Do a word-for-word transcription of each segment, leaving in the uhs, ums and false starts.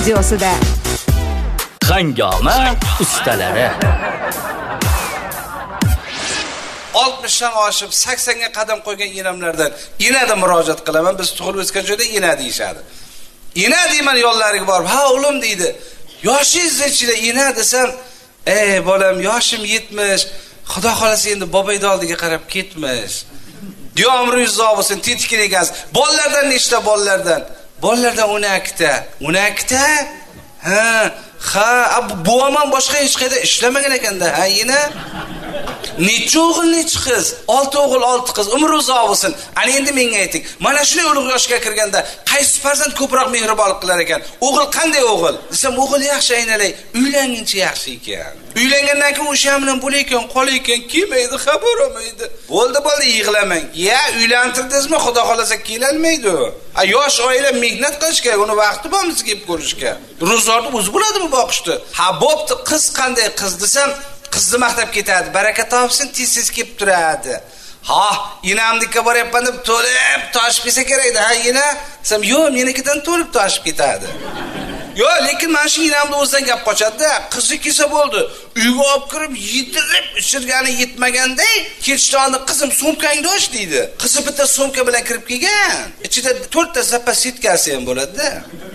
radiosida. Hangoma ustalari. oltmishdan oshib saksonga qadam qo'ygan inamlardan inada murojaat qilaman. Biz tug'ilib o'sgan joyda ina deyishadi. Ina deyman yo'llariga borib, "Ha, o'g'lim" deydi. "Yoshingiz nechida ina?" desam, "Ey, bolam, yoshim yetmish. Xudo xolasa endi boboyni oldiga qarab ketmish. Diyo umringiz uzoq bo'lsin, tetik ekansiz. Bolalardan nechta bolalardan?" Bolalardan o'n ikkita. o'n ikkita? Ha, ha, buvaman boshqa hech qayerda ishlamagan ekanda, ha, ina. Necha o'g'il, necha qiz? olti o'g'il, olti qiz. Umri uzoq bo'lsin. Ana endi menga ayting. Mana shunday ulug' yoshga kirganda qaysi farzand ko'proq mehribonlik qilar ekan? O'g'il qanday o'g'il? Desam, o'g'il yaxshi aynalay. Uylanguncha yaxshi ekan. Uylangandan keyin o'sha bilan bo'laykan, qolaykan, kelmaydi, xabar olmaydi. Bo'ldi, bo'ldi, yig'lamang. Ya, uylantirdingizmi? Xudo xolasa kelolmaydi. A yosh oila mehnat qilish kerak, uni vaqti bormi kelib ko'rishga? Ro'zorni o'zi bo'ladimi boqishdi? Ha, bo'pti, qiz qanday qiz desam, qizni maqtab ketadi. Baraka topsin, tez-tez kelib turadi. Ha, inamdikka boryapman deb to'lib toshib kelsa kerak-da, ha, ina. Desam, "Yo'q, menikidan to'lib toshib ketadi." Yo'q, lekin mana shu inamda o'zidan gap qochadi-da. Qizi kelsa bo'ldi. Uyga olib kirib, yedirib, ichirgani yetmaganday, ketishdan qizim sumkangni och deydi. Qizi bitta sumka bilan kirib kelgan. Ichida to'rtta zapasetkasi ham bo'ladi-da.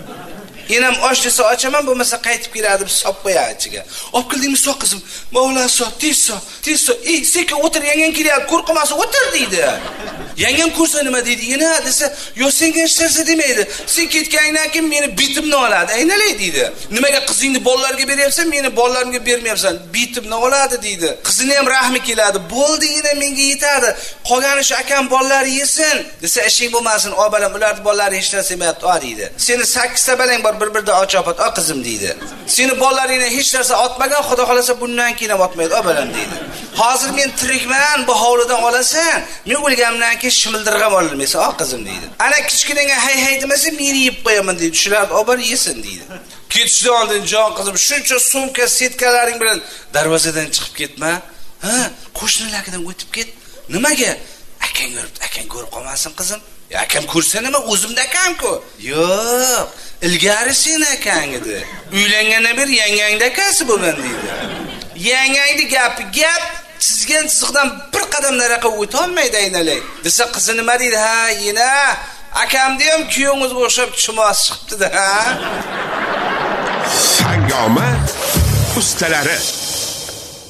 Enam och desa ochaman, bo'lmasa qaytib keladi deb solib qo'yadi ichiga. Olib keldingmi, so qizim? Mavlan so, tez so, tez so. "Ey, sekin o'tir, yangam kelyapti, qo'rqmasa o'tir" deydi. Yangam ko'rsa nima deydi? "Ena" desa, "Yo, senga hech narsa demaydi. Sen ketganingdan keyin meni bitimni oladi. Aynalay" deydi. "Nimaga qizingni bolalarga beryapsan, meni bolalarimga bermayapsan? Bitimni oladi" deydi. Qizini ham rahmi keladi. "Bo'ldi, ena menga yetadi. Qolgani shu akam bolalari yesin" desa, "Ishing bo'lmasin, o balam, ularning bolalari hech narsa yemayapti", o deydi. "Seni sakkizta balang bor, bir-birda ochopat, o qizim" deydi. "Seni bolalaringga hech narsa otmagan, Xudo xolasa bundan keyin ham otmaydi, o balam" deydi. "Hozir men tirikman, bu hovlidan olasan, men o'lganimdan keyin shimildirg'am olmaysan, o qizim" deydi. "Ana kichkinanga hay hay demasa, meni yeb qo'yaman" deydi. "Shularni olib bor, yesin" deydi. Ketishdan oldin, "Jon qizim, shuncha sumka setkalaring bilan darvozadan chiqib ketma. Ha, qo'shnilardan o'tib ket. Nimaga? Akang yuribdi, akang ko'rib qolmasin qizim." "Ya, akam ko'rsa nima, o'zimda akam-ku." "Yo'q, ilgari sen akang edi. Uylangandan beri yangangda akasi bo'lgan" deydi. Yangangni gapi gap, chizgan chiziqdan bir qadam nariga o'ta olmaydi, aynalay. Desa, qizi nima deydi? "Ha, ina, akamda ham kuyovingizga o'xshab chimoz chiqibdi-da, ha." Hangoma ustalari.